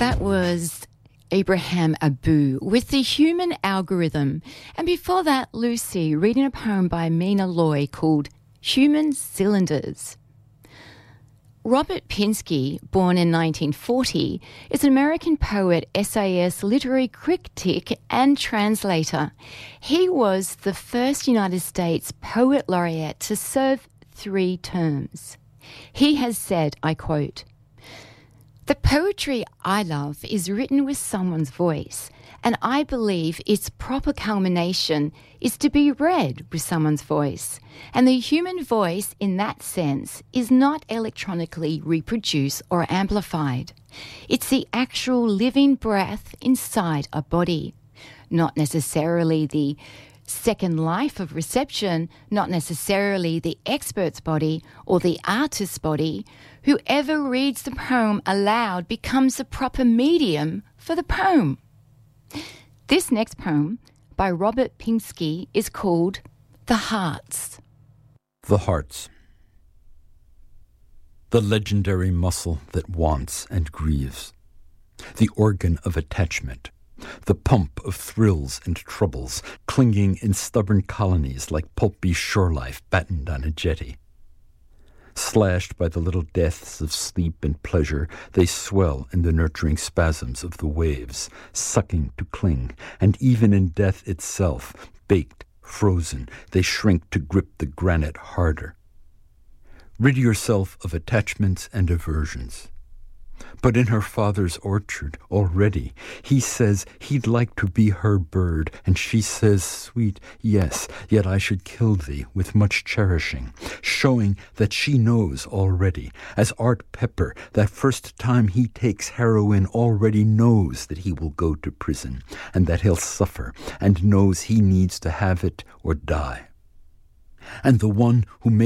That was Abraham Abu with The Human Algorithm. And before that, Lucy reading a poem by Mina Loy called Human Cylinders. Robert Pinsky, born in 1940, is an American poet, essayist, literary critic and translator. He was the first United States poet laureate to serve 3 terms. He has said, I quote, "The poetry I love is written with someone's voice, and I believe its proper culmination is to be read with someone's voice. And the human voice, in that sense, is not electronically reproduced or amplified. It's the actual living breath inside a body, not necessarily the second life of reception, not necessarily the expert's body or the artist's body. Whoever reads the poem aloud becomes the proper medium for the poem." This next poem by Robert Pinsky is called The Hearts. The Hearts. The legendary muscle that wants and grieves. The organ of attachment. The pump of thrills and troubles, clinging in stubborn colonies like pulpy shore life battened on a jetty. Slashed by the little deaths of sleep and pleasure, they swell in the nurturing spasms of the waves, sucking to cling, and even in death itself, baked, frozen, they shrink to grip the granite harder. Rid yourself of attachments and aversions. But in her father's orchard, already, he says he'd like to be her bird, and she says, sweet, yes, yet I should kill thee with much cherishing, showing that she knows already, as Art Pepper, that first time he takes heroin, already knows that he will go to prison, and that he'll suffer, and knows he needs to have it or die. And the one who